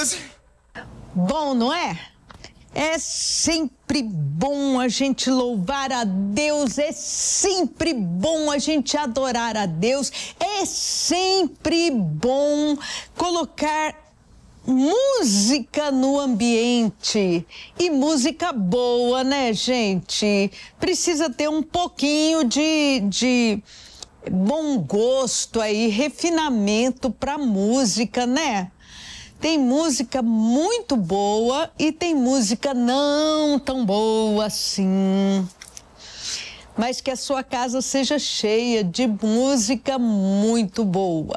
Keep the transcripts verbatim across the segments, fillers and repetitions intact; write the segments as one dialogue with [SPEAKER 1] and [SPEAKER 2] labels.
[SPEAKER 1] Jesus.
[SPEAKER 2] Bom, não é? É sempre bom a gente louvar a Deus, é sempre bom a gente adorar a Deus, é sempre bom colocar música no ambiente. E música boa, né, gente? Precisa ter um pouquinho de, de bom gosto aí, refinamento para música, né? Tem música muito boa e tem música não tão boa assim. Mas que a sua casa seja cheia de música muito boa.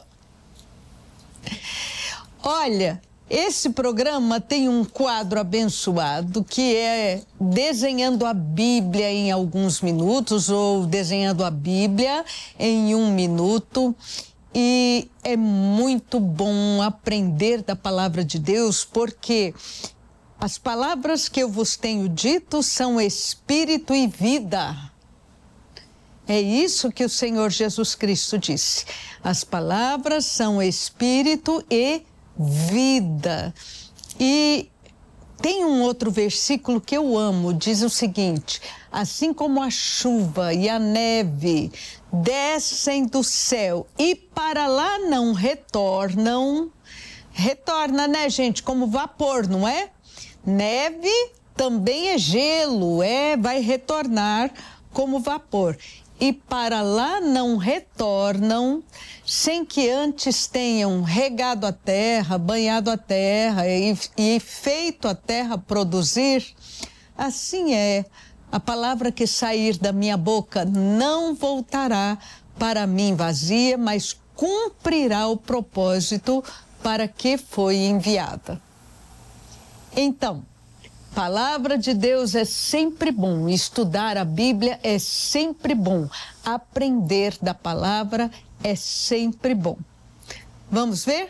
[SPEAKER 2] Olha, esse programa tem um quadro abençoado que é Desenhando a Bíblia em alguns minutos ou Desenhando a Bíblia em um minuto. E é muito bom aprender da palavra de Deus, porque as palavras que eu vos tenho dito são espírito e vida. É isso que o Senhor Jesus Cristo disse. As palavras são espírito e vida. E tem um outro versículo que eu amo, diz o seguinte: assim como a chuva e a neve descem do céu e para lá não retornam, retorna, né, gente, como vapor, não é? Neve também é gelo, é, vai retornar como vapor. E para lá não retornam sem que antes tenham regado a terra, banhado a terra e, e feito a terra produzir. Assim é. A palavra que sair da minha boca não voltará para mim vazia, mas cumprirá o propósito para que foi enviada. Então, palavra de Deus é sempre bom, estudar a Bíblia é sempre bom, aprender da palavra é sempre bom. Vamos ver?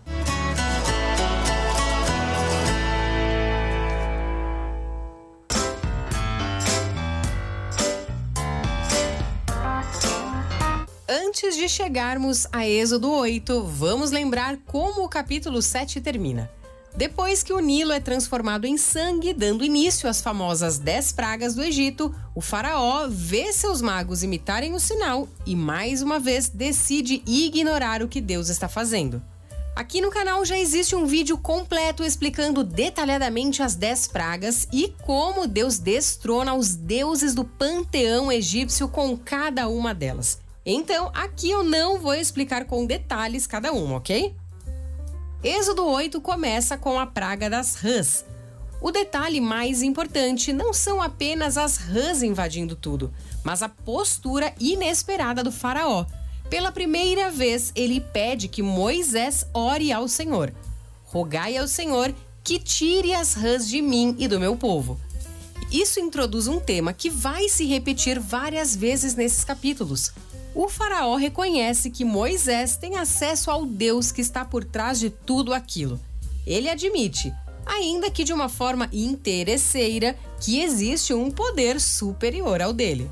[SPEAKER 3] Antes de chegarmos a Êxodo oito, vamos lembrar como o capítulo sete termina. Depois que o Nilo é transformado em sangue, dando início às famosas dez pragas do Egito, o faraó vê seus magos imitarem o sinal e, mais uma vez, decide ignorar o que Deus está fazendo. Aqui no canal já existe um vídeo completo explicando detalhadamente as dez pragas e como Deus destrona os deuses do panteão egípcio com cada uma delas. Então, aqui eu não vou explicar com detalhes cada uma, ok? Êxodo oito começa com a praga das rãs. O detalhe mais importante não são apenas as rãs invadindo tudo, mas a postura inesperada do faraó. Pela primeira vez, ele pede que Moisés ore ao Senhor. Rogai ao Senhor que tire as rãs de mim e do meu povo. Isso introduz um tema que vai se repetir várias vezes nesses capítulos. O faraó reconhece que Moisés tem acesso ao Deus que está por trás de tudo aquilo. Ele admite, ainda que de uma forma interesseira, que existe um poder superior ao dele.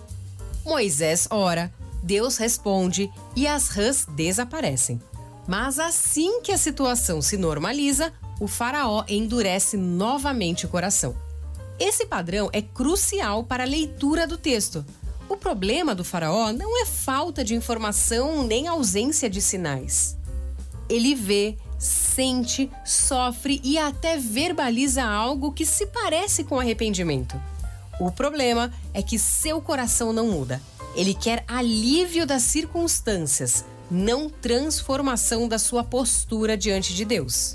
[SPEAKER 3] Moisés ora, Deus responde e as rãs desaparecem. Mas assim que a situação se normaliza, o faraó endurece novamente o coração. Esse padrão é crucial para a leitura do texto. O problema do faraó não é falta de informação nem ausência de sinais. Ele vê, sente, sofre e até verbaliza algo que se parece com arrependimento. O problema é que seu coração não muda. Ele quer alívio das circunstâncias, não transformação da sua postura diante de Deus.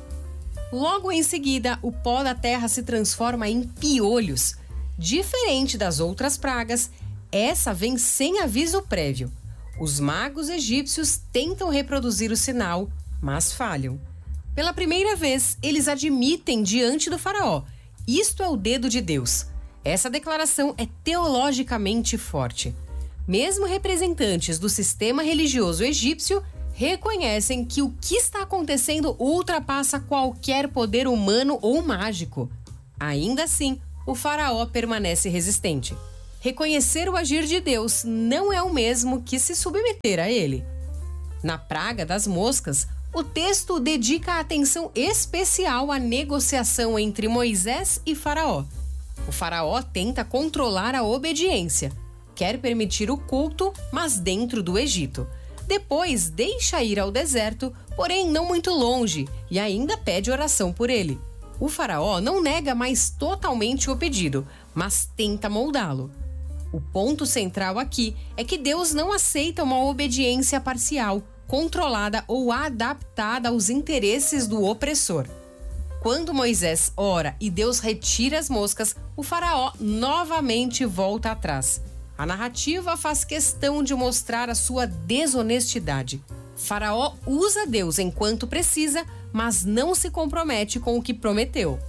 [SPEAKER 3] Logo em seguida, o pó da terra se transforma em piolhos. Diferente das outras pragas, essa vem sem aviso prévio. Os magos egípcios tentam reproduzir o sinal, mas falham. Pela primeira vez, eles admitem diante do faraó: isto é o dedo de Deus. Essa declaração é teologicamente forte. Mesmo representantes do sistema religioso egípcio reconhecem que o que está acontecendo ultrapassa qualquer poder humano ou mágico. Ainda assim, o faraó permanece resistente. Reconhecer o agir de Deus não é o mesmo que se submeter a ele. Na praga das moscas, O texto dedica atenção especial à negociação entre Moisés e Faraó. O Faraó tenta controlar a obediência, quer permitir o culto, mas dentro do Egito. Depois deixa ir ao deserto, porém não muito longe, e ainda pede oração por ele. O Faraó não nega mais totalmente o pedido, mas tenta moldá-lo. O ponto central aqui é que Deus não aceita uma obediência parcial, controlada ou adaptada aos interesses do opressor. Quando Moisés ora e Deus retira as moscas, o Faraó novamente volta atrás. A narrativa faz questão de mostrar a sua desonestidade. Faraó usa Deus enquanto precisa, mas não se compromete com o que prometeu.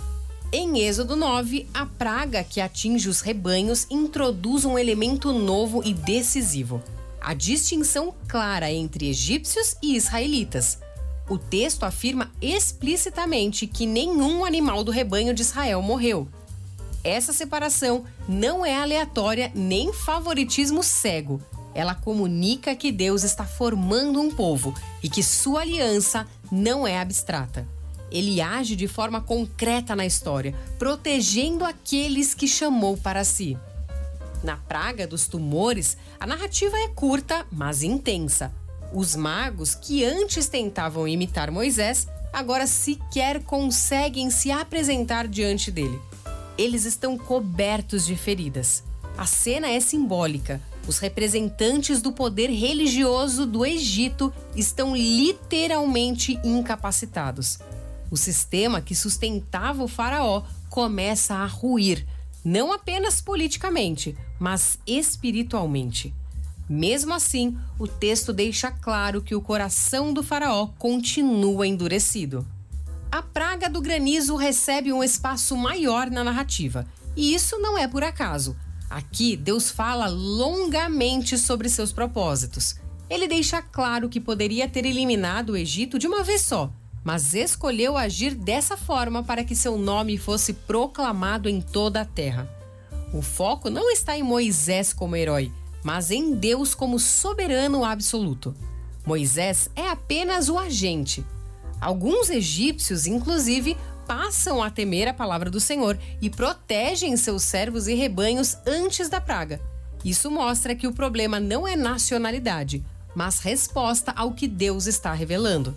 [SPEAKER 3] Em Êxodo nove, a praga que atinge os rebanhos introduz um elemento novo e decisivo: a distinção clara entre egípcios e israelitas. O texto afirma explicitamente que nenhum animal do rebanho de Israel morreu. Essa separação não é aleatória nem favoritismo cego. Ela comunica que Deus está formando um povo e que sua aliança não é abstrata. Ele age de forma concreta na história, protegendo aqueles que chamou para si. Na praga dos tumores, a narrativa é curta, mas intensa. Os magos, que antes tentavam imitar Moisés, agora sequer conseguem se apresentar diante dele. Eles estão cobertos de feridas. A cena é simbólica. Os representantes do poder religioso do Egito estão literalmente incapacitados. O sistema que sustentava o faraó começa a ruir, não apenas politicamente, mas espiritualmente. Mesmo assim, o texto deixa claro que o coração do faraó continua endurecido. A praga do granizo recebe um espaço maior na narrativa, e isso não é por acaso. Aqui, Deus fala longamente sobre seus propósitos. Ele deixa claro que poderia ter eliminado o Egito de uma vez só, mas escolheu agir dessa forma para que seu nome fosse proclamado em toda a terra. O foco não está em Moisés como herói, mas em Deus como soberano absoluto. Moisés é apenas o agente. Alguns egípcios, inclusive, passam a temer a palavra do Senhor e protegem seus servos e rebanhos antes da praga. Isso mostra que o problema não é nacionalidade, mas resposta ao que Deus está revelando.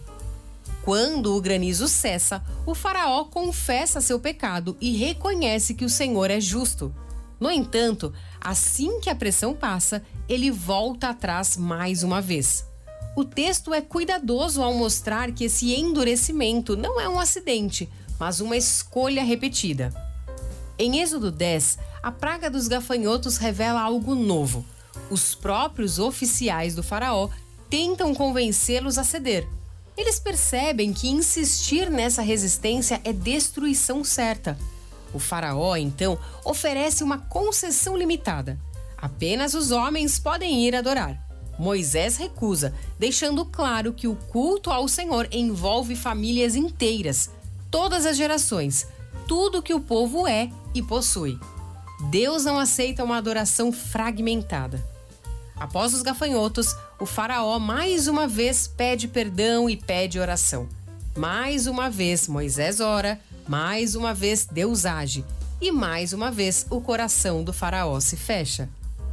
[SPEAKER 3] Quando o granizo cessa, o faraó confessa seu pecado e reconhece que o Senhor é justo. No entanto, assim que a pressão passa, ele volta atrás mais uma vez. O texto é cuidadoso ao mostrar que esse endurecimento não é um acidente, mas uma escolha repetida. Em Êxodo dez, a praga dos gafanhotos revela algo novo. Os próprios oficiais do faraó tentam convencê-los a ceder. Eles percebem que insistir nessa resistência é destruição certa. O faraó, então, oferece uma concessão limitada. Apenas os homens podem ir adorar. Moisés recusa, deixando claro que o culto ao Senhor envolve famílias inteiras, todas as gerações, tudo que o povo é e possui. Deus não aceita uma adoração fragmentada. Após os gafanhotos, o faraó mais uma vez pede perdão e pede oração. Mais uma vez Moisés ora, mais uma vez Deus age e mais uma vez o coração do faraó se fecha.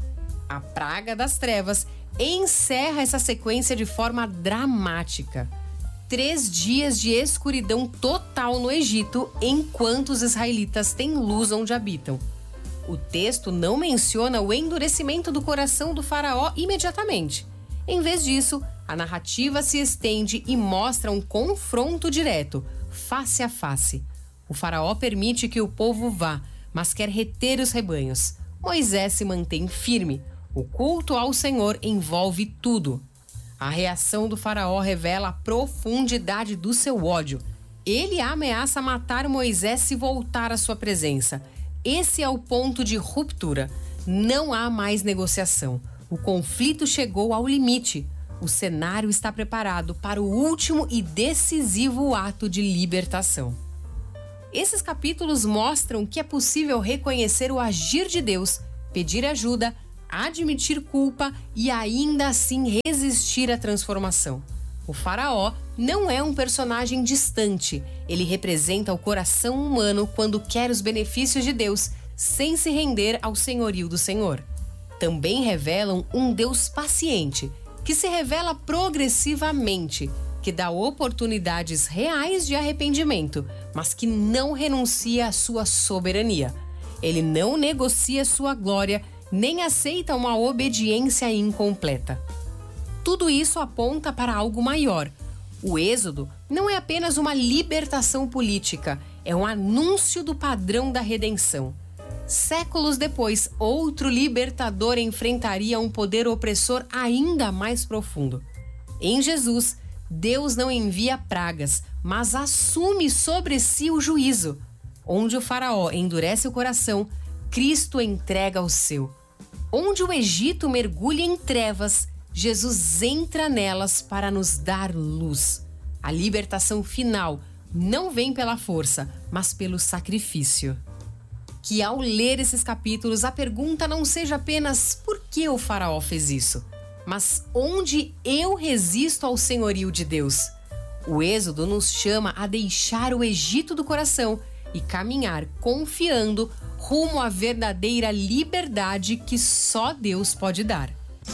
[SPEAKER 3] A praga das trevas encerra essa sequência de forma dramática. Três dias de escuridão total no Egito, enquanto os israelitas têm luz onde habitam. O texto não menciona o endurecimento do coração do faraó imediatamente. Em vez disso, a narrativa se estende e mostra um confronto direto, face a face. O faraó permite que o povo vá, mas quer reter os rebanhos. Moisés se mantém firme. O culto ao Senhor envolve tudo. A reação do faraó revela a profundidade do seu ódio. Ele ameaça matar Moisés se voltar à sua presença. Esse é o ponto de ruptura. Não há mais negociação. O conflito chegou ao limite. O cenário está preparado para o último e decisivo ato de libertação. Esses capítulos mostram que é possível reconhecer o agir de Deus, pedir ajuda, admitir culpa e ainda assim resistir à transformação. O faraó não é um personagem distante. Ele representa o coração humano quando quer os benefícios de Deus, sem se render ao senhorio do Senhor. Também revelam um Deus paciente, que se revela progressivamente, que dá oportunidades reais de arrependimento, mas que não renuncia à sua soberania. Ele não negocia sua glória, nem aceita uma obediência incompleta. Tudo isso aponta para algo maior. O Êxodo não é apenas uma libertação política, é um anúncio do padrão da redenção. Séculos depois, outro libertador enfrentaria um poder opressor ainda mais profundo. Em Jesus, Deus não envia pragas, mas assume sobre si o juízo. Onde o faraó endurece o coração, Cristo entrega o seu. Onde o Egito mergulha em trevas, Jesus entra nelas para nos dar luz. A libertação final não vem pela força, mas pelo sacrifício. Que ao ler esses capítulos, a pergunta não seja apenas por que o faraó fez isso, mas onde eu resisto ao senhorio de Deus. O Êxodo nos chama a deixar o Egito do coração e caminhar confiando rumo à verdadeira liberdade que só Deus pode dar.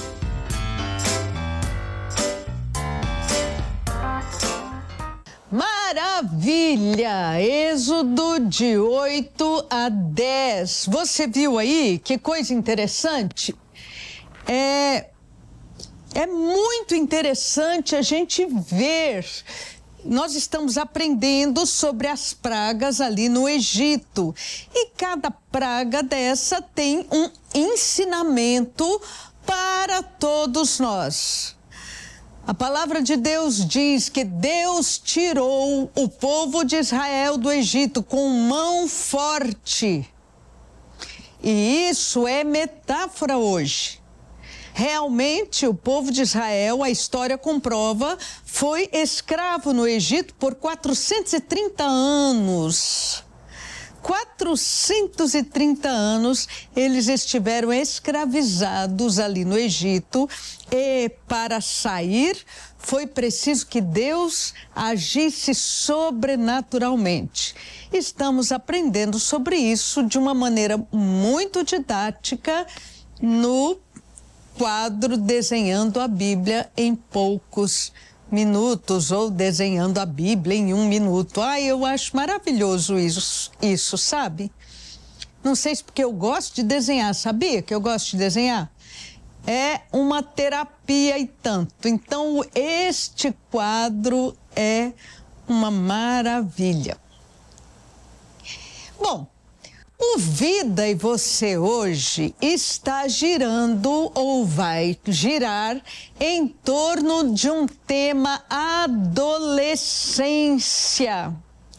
[SPEAKER 2] Maravilha! Êxodo de oito a dez. Você viu aí? Que coisa interessante. É, é muito interessante a gente ver. Nós estamos aprendendo sobre as pragas ali no Egito. E cada praga dessa tem um ensinamento para todos nós. A palavra de Deus diz que Deus tirou o povo de Israel do Egito com mão forte. E isso é metáfora hoje. Realmente, o povo de Israel, a história comprova, foi escravo no Egito por quatrocentos e trinta anos. quatrocentos e trinta anos eles estiveram escravizados ali no Egito e para sair foi preciso que Deus agisse sobrenaturalmente. Estamos aprendendo sobre isso de uma maneira muito didática no quadro Desenhando a Bíblia em Poucos Minutos, ou Desenhando a Bíblia em um Minuto. Ah, eu acho maravilhoso isso, isso, sabe? Não sei se porque eu gosto de desenhar, sabia que eu gosto de desenhar? É uma terapia e tanto. Então, este quadro é uma maravilha. Bom, o Vida e Você hoje está girando ou vai girar em torno de um tema adolescência.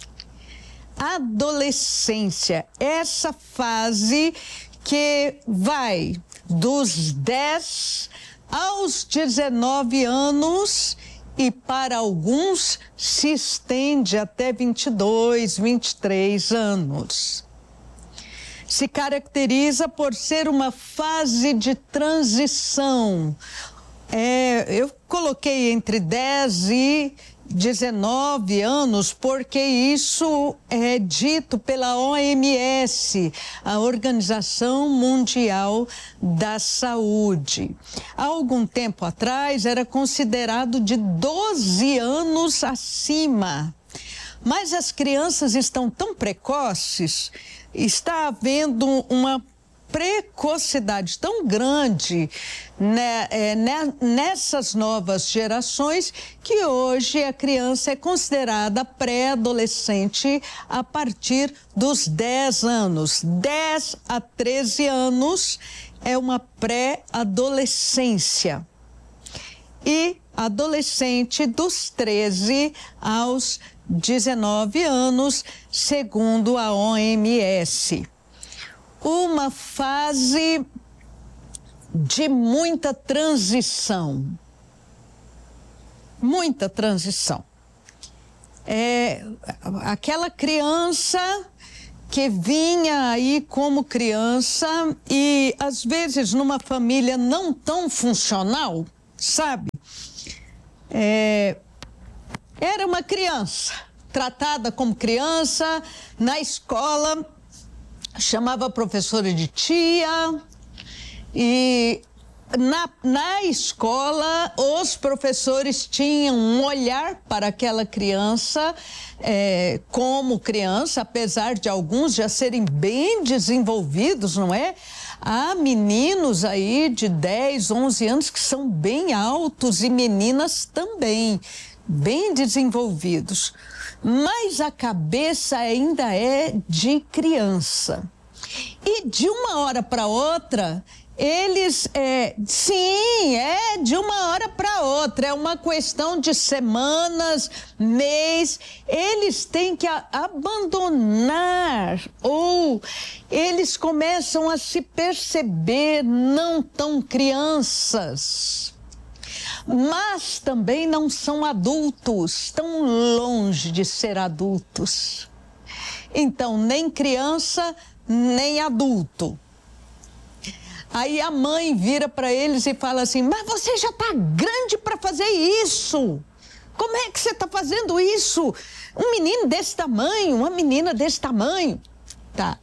[SPEAKER 2] Adolescência, essa fase que vai dos dez aos dezenove anos e para alguns se estende até vinte e dois, vinte e três anos. Se caracteriza por ser uma fase de transição. É, eu coloquei entre dez e dezenove anos porque isso é dito pela O M S, a Organização Mundial da Saúde. Há algum tempo atrás era considerado de doze anos acima. Mas as crianças estão tão precoces, está havendo uma precocidade tão grande, né, é, né, nessas novas gerações que hoje a criança é considerada pré-adolescente a partir dos dez anos. dez a treze anos é uma pré-adolescência. E adolescente dos treze aos dezenove anos, segundo a O M S. Uma fase de muita transição. Muita transição. É aquela criança que vinha aí como criança e, às vezes, numa família não tão funcional, sabe? É, era uma criança, tratada como criança, na escola, chamava a professora de tia, e na, na escola os professores tinham um olhar para aquela criança é, como criança, apesar de alguns já serem bem desenvolvidos, não é? Há meninos aí de dez, onze anos que são bem altos e meninas também, bem desenvolvidos. Mas a cabeça ainda é de criança. E de uma hora para outra, eles, é, sim, é de uma hora para outra, é uma questão de semanas, mês, eles têm que a, abandonar ou eles começam a se perceber não tão crianças, mas também não são adultos, estão longe de ser adultos. Então, nem criança, nem adulto. Aí a mãe vira para eles e fala assim, mas você já está grande para fazer isso. Como é que você está fazendo isso? Um menino desse tamanho, uma menina desse tamanho. Tá.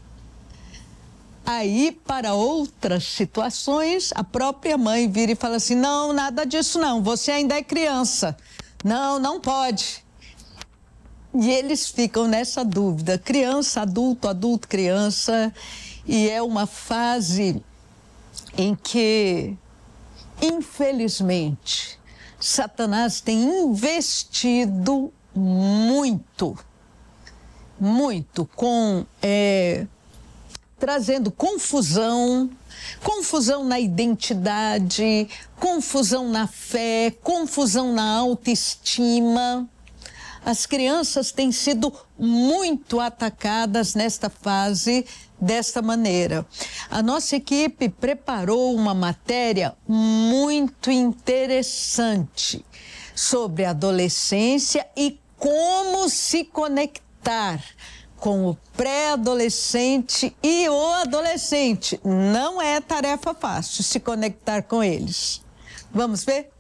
[SPEAKER 2] Aí, para outras situações, a própria mãe vira e fala assim, não, nada disso não, você ainda é criança. Não, não pode. E eles ficam nessa dúvida, criança, adulto, adulto, criança. E é uma fase em que, infelizmente, Satanás tem investido muito, muito com, é, trazendo confusão, confusão na identidade, confusão na fé, confusão na autoestima. As crianças têm sido muito atacadas nesta fase desta maneira. A nossa equipe preparou uma matéria muito interessante sobre a adolescência e como se conectar com o pré-adolescente e o adolescente. Não é tarefa fácil se conectar com eles. Vamos ver?